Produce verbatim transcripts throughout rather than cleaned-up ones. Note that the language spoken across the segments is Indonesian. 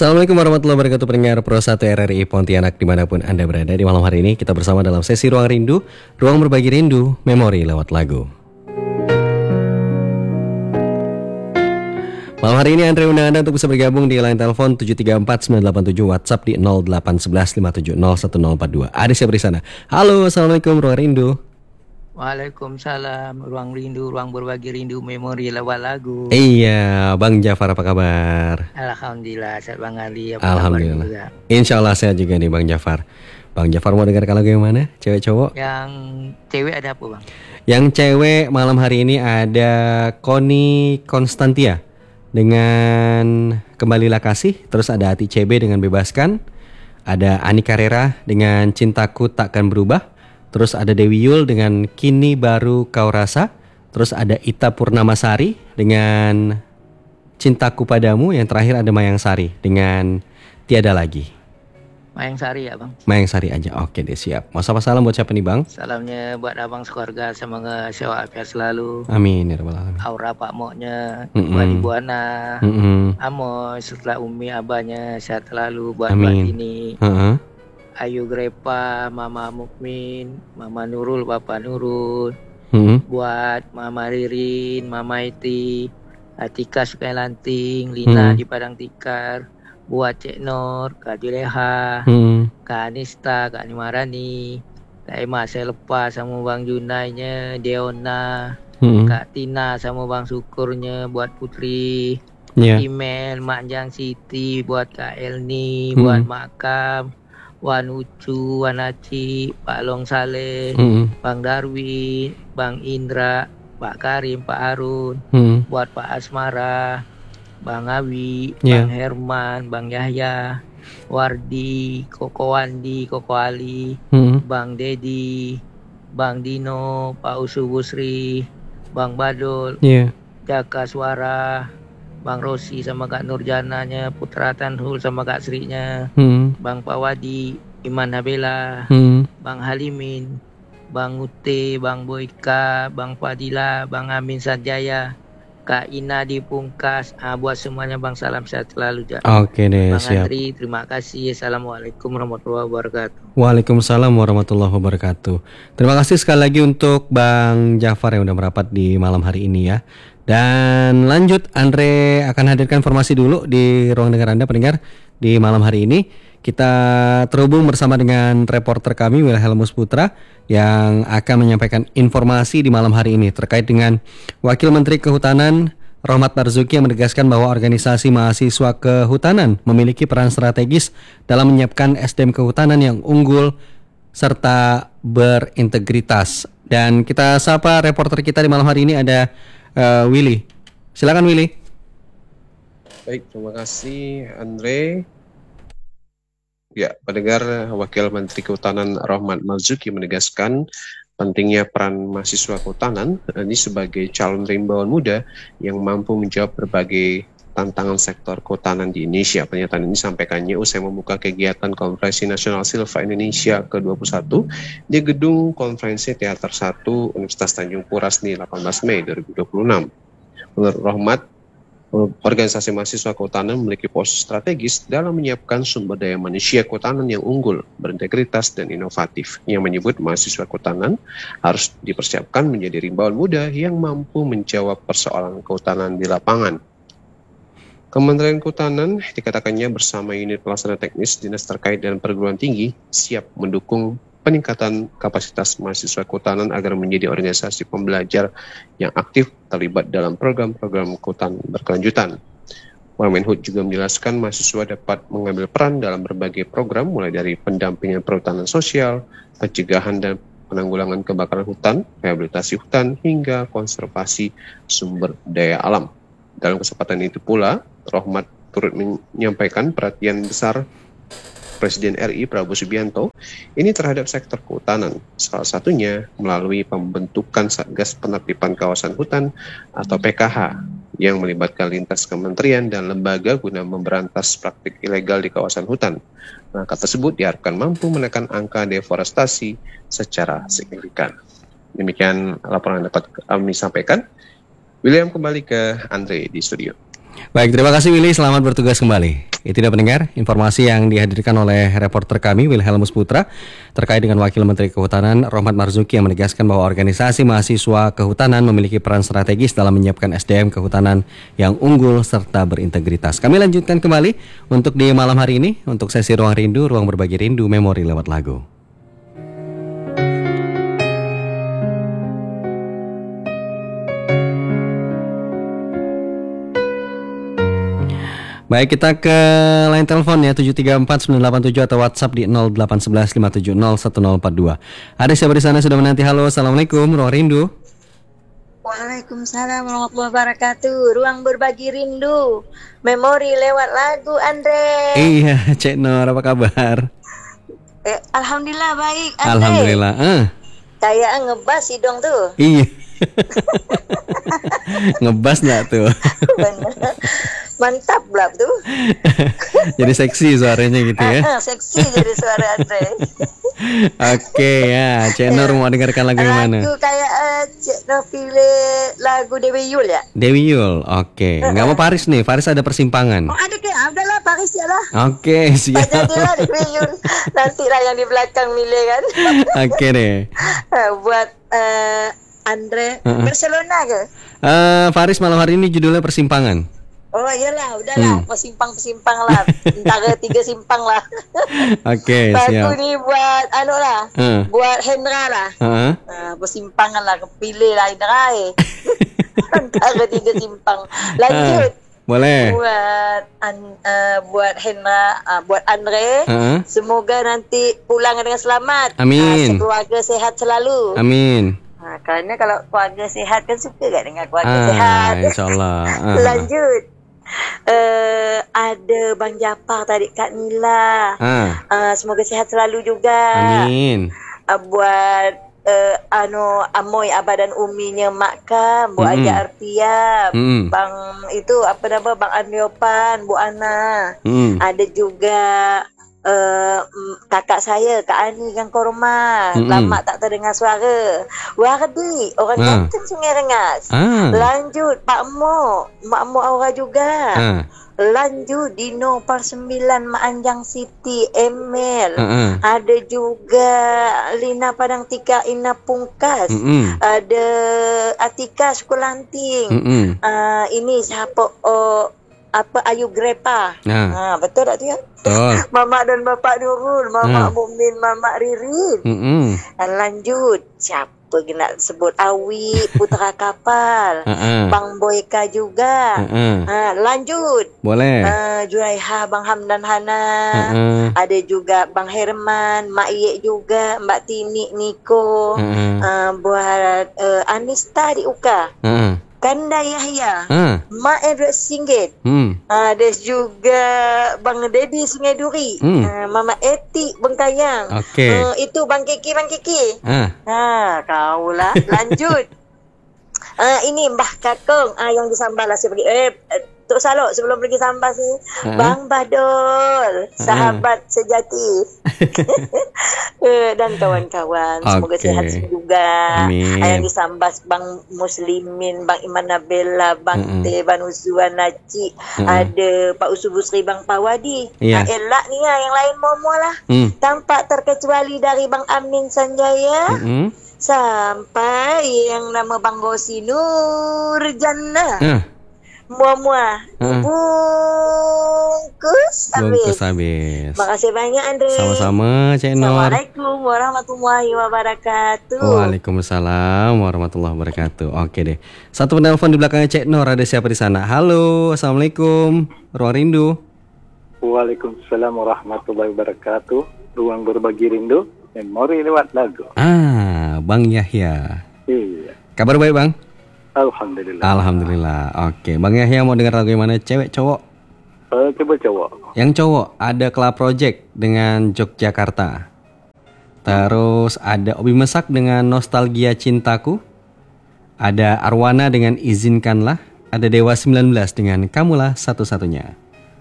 Assalamualaikum warahmatullahi wabarakatuh, pendengar Pro satu R R I Pontianak dimanapun Anda berada. Di malam hari ini kita bersama dalam sesi Ruang Rindu, Ruang Berbagi Rindu, Memori lewat lagu. Malam hari ini Andre undang Anda untuk bisa bergabung di line telepon tujuh tiga empat sembilan delapan tujuh, WhatsApp di nol delapan satu satu lima tujuh nol satu nol empat dua. Ada siapa di sana? Halo, Assalamualaikum Ruang Rindu. Waalaikumsalam, Ruang Rindu, Ruang Berbagi Rindu, Memori lewat lagu. Iya, Bang Jafar apa kabar? Alhamdulillah, sehat Bang Ali. Apa Alhamdulillah. juga? Insya Allah sehat juga nih Bang Jafar. Bang Jafar mau dengarkan lagu yang mana? Cewek cowok? Yang cewek ada apa Bang? Yang cewek malam hari ini ada Koni Konstantia dengan Kembalilah Kasih. Terus ada Ati C B dengan Bebaskan. Ada Ani Carrera dengan Cintaku Takkan Berubah. Terus ada Dewi Yul dengan Kini Baru Kau Rasa. Terus ada Ita Purnamasari dengan Cintaku Padamu. Yang terakhir ada Mayang Sari dengan Tiada Lagi. Mayang Sari ya Bang? Mayang Sari aja, oke deh, siap. Mau sapa salam buat siapa nih Bang? Salamnya buat abang sekeluarga, semoga sewa afiat selalu. Amin ya rabbal alamin. Aura Pak Moknya, Mm-mm. buat Ibu Ana, Mm-mm. Amos, setelah Umi abahnya sehat selalu, buat Amin. Mbak Tini, Uh-uh. Ayu Grepa, Mama Mukmin, Mama Nurul, Bapak Nurul, Mm-mm. buat Mama Ririn, Mama Iti, Atika Sukai Lanting, Lina Hmm. di Padang Tikar, buat Cek Nur, Kak Juleha, Mm-mm. Kak Anista, Kak Nimarani, Kak Emma saya lepas sama Bang Junainya, Deona, Mm-mm. Kak Tina sama Bang Syukurnya, buat Putri, Iya. Email, Mak Jang Siti, buat Kak Elni, Hmm. buat Mak Kam, Wan Ucu, Wan Aci, Pak Long Saleh, Mm-mm. Bang Darwin, Bang Indra, Pak Karim, Pak Harun, Mm-mm. buat Pak Asmara, Bang Awi, Iya. Bang Herman, Bang Yahya, Wardi, Koko Wandi, Koko Ali, Mm-mm. Bang Dedi, Bang Dino, Pak Usu Busri, Bang Badul, Iya. Jaka Suara, Bang Rosi sama Kak Nurjananya, Putra Tanhul sama Kak Srinya, Mm-mm. Bang Pawadi, Iman Habela, Mm-mm. Bang Halimin, Bang Ute, Bang Boyka, Bang Fadila, Bang Amin Sanjaya, Kak Ina di Pungkas. Ah, buat semuanya Bang, salam sehat selalu. Ja. Oke deh, Bang siap. Andri, terima kasih. Assalamualaikum warahmatullahi wabarakatuh. Waalaikumsalam warahmatullahi wabarakatuh. Terima kasih sekali lagi untuk Bang Jafar yang udah merapat di malam hari ini ya. Dan lanjut, Andre akan hadirkan informasi dulu di ruang dengar Anda pendengar di malam hari ini. Kita terhubung bersama dengan reporter kami Wilhelmus Putra yang akan menyampaikan informasi di malam hari ini terkait dengan Wakil Menteri Kehutanan Rohmat Marzuki yang menegaskan bahwa organisasi mahasiswa kehutanan memiliki peran strategis dalam menyiapkan S D M kehutanan yang unggul serta berintegritas. Dan kita sapa reporter kita di malam hari ini ada uh, Willy. Silakan Willy. Baik, terima kasih Andre. Ya, pendengar, Wakil Menteri Kehutanan Rohmat Marzuki menegaskan pentingnya peran mahasiswa kehutanan ini sebagai calon rimbawan muda yang mampu menjawab berbagai tantangan sektor kehutanan di Indonesia. Pernyataan ini disampaikannya usai membuka kegiatan Konferensi Nasional Silva Indonesia ke dua puluh satu di Gedung Konferensi Teater satu Universitas Tanjung Pura Senin delapan belas Mei dua ribu dua puluh enam. Menurut Rohmat, organisasi mahasiswa kehutanan memiliki posisi strategis dalam menyiapkan sumber daya manusia kehutanan yang unggul, berintegritas, dan inovatif. Yang menyebut mahasiswa kehutanan harus dipersiapkan menjadi rimbawan muda yang mampu menjawab persoalan kehutanan di lapangan. Kementerian Kehutanan dikatakannya bersama unit pelaksana teknis dinas terkait dan perguruan tinggi siap mendukung peningkatan kapasitas mahasiswa kehutanan agar menjadi organisasi pembelajar yang aktif terlibat dalam program-program kehutanan berkelanjutan. Wamenhut juga menjelaskan mahasiswa dapat mengambil peran dalam berbagai program mulai dari pendampingan perhutanan sosial, pencegahan dan penanggulangan kebakaran hutan, rehabilitasi hutan, hingga konservasi sumber daya alam. Dalam kesempatan itu pula, Rohmat turut menyampaikan perhatian besar Presiden R I Prabowo Subianto ini terhadap sektor kehutanan, salah satunya melalui pembentukan Satgas Penertiban Kawasan Hutan atau P K H yang melibatkan lintas kementerian dan lembaga guna memberantas praktik ilegal di kawasan hutan. Langkah tersebut diharapkan mampu menekan angka deforestasi secara signifikan. Demikian laporan yang dapat kami sampaikan. William kembali ke Andre di studio. Baik, terima kasih Willy, selamat bertugas kembali. Itu dia pendengar, informasi yang dihadirkan oleh reporter kami Wilhelmus Putra terkait dengan Wakil Menteri Kehutanan Rohmat Marzuki yang menegaskan bahwa organisasi mahasiswa kehutanan memiliki peran strategis dalam menyiapkan S D M kehutanan yang unggul serta berintegritas. Kami lanjutkan kembali untuk di malam hari ini untuk sesi Ruang Rindu, Ruang Berbagi Rindu, Memori lewat lagu. Baik, kita ke line telepon ya tujuh tiga empat sembilan delapan tujuh atau WhatsApp di nol delapan satu satu lima tujuh nol satu nol empat dua. Ada siapa di sana sudah menanti? Halo, Assalamualaikum, Ruang Rindu. Waalaikumsalam warahmatullahi wabarakatuh. Ruang Berbagi Rindu, Memori lewat lagu, Andre. Iya, Cek Nur, apa kabar? Eh, Alhamdulillah baik, Andre. Alhamdulillah. Eh. Kayak ngebas hidung tuh. Iya. Ngebas nggak tuh? Bener. Mantap lah tuh. Jadi seksi suaranya gitu ya. Ah, seksi jadi suara Andre. Oke ya, Cek Nur mau dengarkan lagu yang mana? Lagu kayak uh, Cek Nur pilih lagu Dewi Yul ya. Dewi Yul, oke. Nggak mau Paris nih, Paris ada persimpangan. Oh ada kayak, udahlah Paris ya lah. Oke, siap. Tak jadilah Dewi Yul. Nantilah yang di belakang milih kan. Oke deh. Buat uh, Andre, Uh-uh. Barcelona ke? Uh, Faris malam hari ini judulnya Persimpangan. Oh iyalah, udahlah, Hmm. Persimpang-persimpang lah, antara tiga simpang lah. Oke, Lagu siap. ni buat anu lah, Uh. buat Hendra lah. Uh-huh. Uh, persimpangan lah, kepilih lah Hendra eh. Antara tiga simpang. Lanjut. Boleh. Buat an, uh, buat Hendra, uh, buat Andre. Uh-huh. Semoga nanti pulang dengan selamat. Amin. Uh, keluarga sehat selalu. Amin. Ha, kerana kalau keluarga sihat kan suka kan dengan keluarga Ah, sihat. insyaAllah. Ah. Lanjut. Uh, ada Bang Japar tadi, Kak Nila. Ah. Uh, semoga sihat selalu juga. Amin. Uh, buat uh, anu Amoy Abah dan Uminya Mak Kam, Bu Mm-mm. Aja Artia, Mm-mm. Bang itu apa nama Bang Andriopan, Bu Ana. Mm. Ada juga Uh, kakak saya Kak Ani Gang Korma. Mm-mm. Lama tak terdengar suara. Wardi orang Ah. ganteng Sungai Rengas. Ah. Lanjut Pak Mo, Mak Mo Aura juga. Ah. Lanjut Dino Par sembilan Mak Anjang Siti Emel. Ah. Ada juga Lina Padang Tika Ina Pungkas. Mm-mm. Ada Atika Sukulanting. Mm-mm. Uh, ini siapa? Oh, apa Ayu Grepa. Nah. Ha, betul tak tu ya? Betul. Mamak dan Bapak Nurul, Mamak Ha. Mukmin, Mamak Ririn. Mm-mm. Dan lanjut, siapa nak sebut Awi, Putra Kapal, Ah. Bang Boyka juga. Ah. Ha, lanjut, Boleh. uh, Julaiha, Bang Hamdan Hana. Ah. Ada juga Bang Herman, Mak Iyek juga, Mbak Tini, Niko. Ah. Uh, buat uh, Anista di Uka. Ah. Kanda Yahya, Ah. Mak Edward Singgit. Hmm. Ada juga Bang Dedi Sungai Duri. Hmm. Uh, Mama Eti Bengkayang. Okey. Uh, itu Bang Kiki, Bang Kiki. Ah. Ha, kau lah. Lanjut. uh, ini Mbah Kakong uh, yang disambal lah saya pergi. Eh, eh, Tok Salok sebelum pergi sambal sini. Ha. Bang Badol, sahabat sejati. uh, dan kawan-kawan. Semoga Okey. sihat juga. Amin. Yang disambas Bang Muslimin, Bang Iman Nabela, Bang Mm-mm. Teh, Bang Uzuan Naci. Mm. Ada Pak Usu Busri, Bang Pawadi. Iya. Ah, elak ni lah, yang lain semua lah. Hmm. Tanpa terkecuali dari Bang Amin Sanjaya Mm-mm. sampai yang nama Bang Gosi Nurjana. Ah. Mua-mua. Ah. Bungkus habis. Bungkus habis. Makasih banyak Andre. Sama-sama, Cek Nur. Assalamualaikum warahmatullahi wabarakatuh. Waalaikumsalam warahmatullahi wabarakatuh. Oke deh. Satu penelpon di belakangnya Cek Nur, ada siapa di sana? Halo, Assalamualaikum. Ruang Rindu. Waalaikumsalam warahmatullahi wabarakatuh. Ruang Berbagi Rindu, Memori lewat lagu. Ah, Bang Yahya. Iya. Kabar baik, Bang? Alhamdulillah. Alhamdulillah. Oke, Bang Yahya mau dengar lagu yang mana? Cewek, cowok? Uh, coba cowok. Yang cowok ada Club Project dengan Yogyakarta. Terus ada Obi Mesak dengan Nostalgia Cintaku. Ada Arwana dengan Izinkanlah. Ada Dewa sembilan belas dengan Kamulah Satu-Satunya.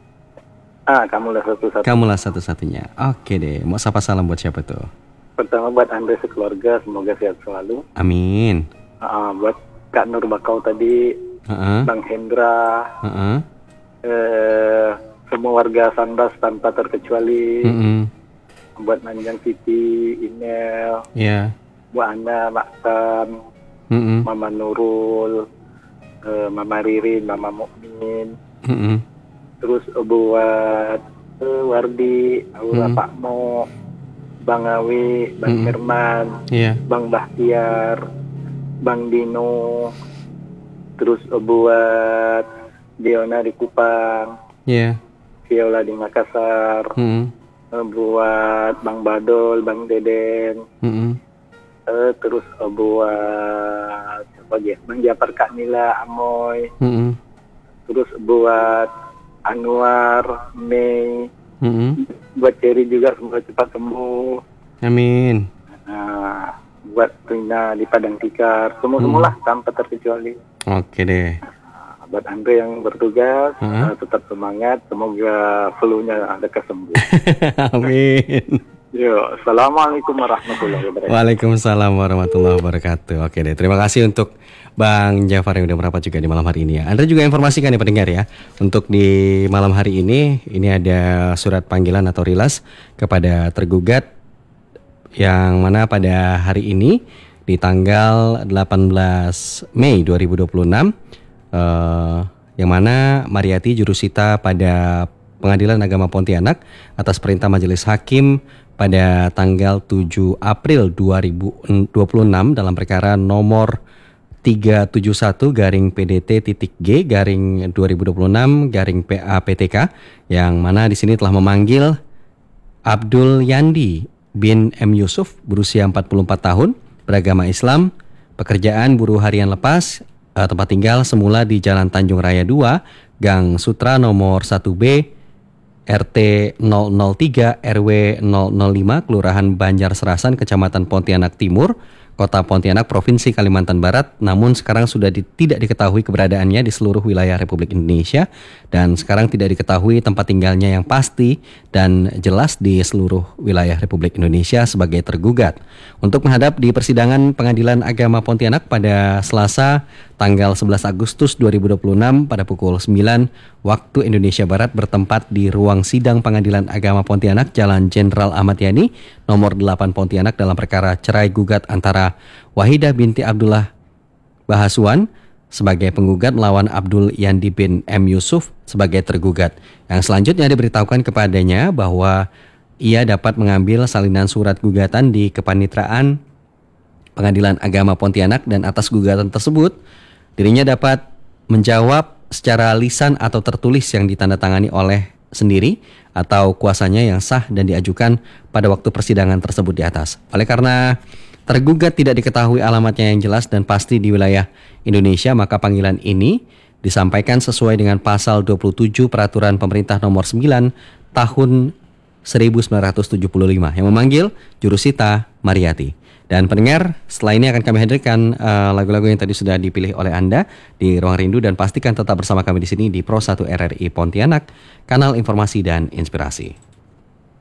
Ah, kamu lah satu-satu. Kamulah Satu-Satunya. Oke deh, mau sapa salam buat siapa tuh? Pertama buat Anda sekeluarga, semoga sehat selalu. Amin. Ah, buat Kak Nur Bakau tadi, Heeh. Bang Hendra, Heeh. eh, semua warga Sambas tanpa terkecuali, Mm-mm. buat Nanjang Siti, Inel, Ya. Bu Ana, Maksan, Mm-mm. Mama Nurul, eh, Mama Ririn, Mama Mukmin, Mm-mm. terus buat eh, Wardi, Aura Mm. Pak Mo, Bang Awi, Bang Mm. Firman, Iya. Bang Bahtiar, Bang Dino, terus buat Diona di Kupang, Iya. Viola di Makassar, Mm-mm. eh, buat Bang Badol, Bang Deden, Mm-mm. eh, terus eh, buat apa lagi ya? Bang Japar Kak Nila, Amoy, Mm-mm. terus buat Anwar, Mei, Mm-mm. buat Cherry juga semoga cepat sembuh. Amin. Nah, buat Rina di Padang Tikar, semua semualah tanpa terkecuali. Oke deh. Nah, buat Andre yang bertugas, Hmm. eh, tetap semangat, semoga flu-nya ada kesembuh. Amin. Yo, assalamualaikum warahmatullahi wabarakatuh. Waalaikumsalam warahmatullahi wabarakatuh. Oke deh, terima kasih untuk Bang Jafar yang udah merapat juga di malam hari ini ya. Anda juga informasikan ya pendengar ya, untuk di malam hari ini, ini ada surat panggilan atau rilas kepada tergugat yang mana pada hari ini di tanggal delapan belas Mei dua ribu dua puluh enam eh, yang mana Mariati jurusita pada Pengadilan Agama Pontianak atas perintah Majelis Hakim pada tanggal tujuh April dua ribu dua puluh enam dalam perkara nomor tiga tujuh satu garing P D T titik G garing dua ribu dua puluh enam garing P A P T K, yang mana di sini telah memanggil Abdul Yandi bin M. Yusuf berusia empat puluh empat tahun, beragama Islam, pekerjaan buruh harian lepas, eh, tempat tinggal semula di Jalan Tanjung Raya dua, Gang Sutra nomor satu B, R T nol nol tiga R W nol nol lima, Kelurahan Banjar Serasan, Kecamatan Pontianak Timur, Kota Pontianak, Provinsi Kalimantan Barat, namun sekarang sudah di, tidak diketahui keberadaannya di seluruh wilayah Republik Indonesia, dan sekarang tidak diketahui tempat tinggalnya yang pasti dan jelas di seluruh wilayah Republik Indonesia sebagai tergugat. Untuk menghadap di persidangan Pengadilan Agama Pontianak pada Selasa tanggal sebelas Agustus dua ribu dua puluh enam pada pukul sembilan waktu Indonesia Barat, bertempat di ruang sidang Pengadilan Agama Pontianak, Jalan Jenderal Ahmad Yani nomor delapan Pontianak, dalam perkara cerai gugat antara Wahidah binti Abdullah Bahaswan sebagai penggugat melawan Abdul Yandi bin M. Yusuf sebagai tergugat. Yang selanjutnya diberitahukan kepadanya bahwa ia dapat mengambil salinan surat gugatan di Kepanitraan Pengadilan Agama Pontianak, dan atas gugatan tersebut dirinya dapat menjawab secara lisan atau tertulis yang ditandatangani oleh sendiri atau kuasanya yang sah dan diajukan pada waktu persidangan tersebut di atas. Oleh karena tergugat tidak diketahui alamatnya yang jelas dan pasti di wilayah Indonesia, maka panggilan ini disampaikan sesuai dengan pasal dua puluh tujuh Peraturan Pemerintah Nomor sembilan Tahun seribu sembilan ratus tujuh puluh lima yang memanggil jurusita Mariati. Dan pendengar, setelah ini akan kami hadirkan uh, lagu-lagu yang tadi sudah dipilih oleh Anda di Ruang Rindu, dan pastikan tetap bersama kami di sini di Pro satu R R I Pontianak, kanal informasi dan inspirasi.